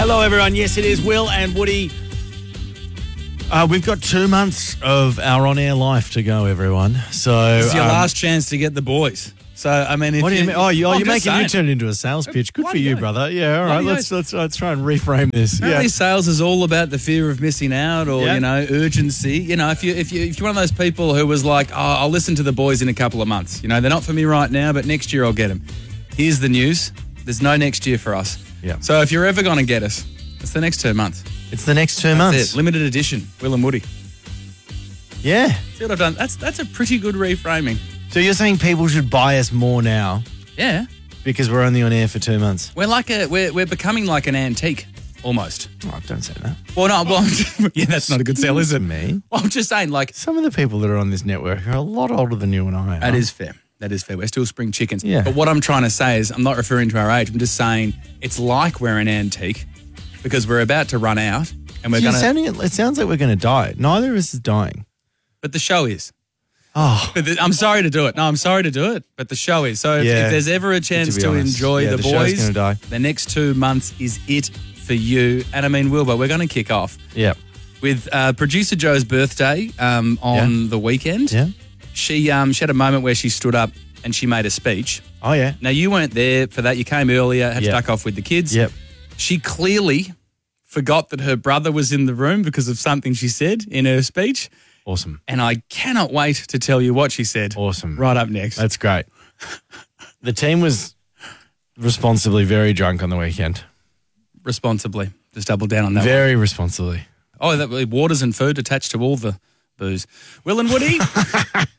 Hello, everyone. Yes, it is Will and Woody. We've got 2 months of our on-air life to go, everyone. So It's your last chance to get the boys. So, I mean, if what do you mean? Oh, you're making saying. you turn it into a sales pitch. Good for Bloody you, oath. brother. Yeah, all right. Bloody Let's try and reframe this. Apparently sales is all about the fear of missing out or, urgency. If you're one of those people who was like, I'll listen to the boys in a couple of months. They're not for me right now, but next year I'll get them. Here's the news. There's no next year for us. Yeah. So if you're ever going to get us, it's the next 2 months. It's the next 2 That's months. it. Limited edition, Will and Woody. Yeah. See what I've done? That's a pretty good reframing. So you're saying people should buy us more now Yeah. because we're only on air for 2 months? We're becoming like an antique, almost. Oh, don't say that. Well, no, yeah, that's not a good sell, is it? Me. Well, I'm just saying, like, Some of the people that are on this network are a lot older than you and I are. that is fair. That is fair. We're still spring chickens. Yeah. But what I'm trying to say is I'm not referring to our age. I'm just saying it's like we're an antique because we're about to run out and we're going to... It sounds like we're going to die. Neither of us is dying. But the show is. Oh. But I'm sorry to do it. No, I'm sorry to do it, but the show is. So if there's ever a chance be to honest. enjoy Yeah, the the show's boys, gonna die. the next 2 months is it for you. And I mean, Wilbur, we're going to kick off Yeah. with producer Joe's birthday on the weekend. Yeah. She had a moment where she stood up and she made a speech. Oh, yeah. Now, you weren't there for that. You came earlier, had to duck off with the kids. Yep. She clearly forgot that her brother was in the room because of something she said in her speech. Awesome. And I cannot wait to tell you what she said. Awesome. Right up next. That's great. The team was responsibly very drunk on the weekend. Responsibly. Just double down on that Very responsibly. one. Oh, that waters and food attached to all the booze. Will and Woody?